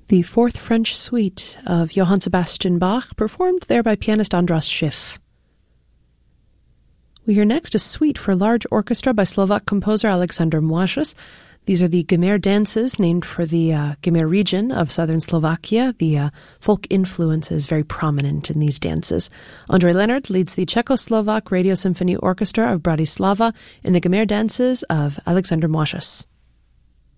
The Fourth French Suite of Johann Sebastian Bach, performed there by pianist Andras Schiff. We hear next a suite for large orchestra by Slovak composer Alexander Moisius. These are the Gemer dances, named for the Gemer region of southern Slovakia. The folk influence is very prominent in these dances. Andrej Leonard leads the Czechoslovak Radio Symphony Orchestra of Bratislava in the Gemer dances of Alexander Moisius.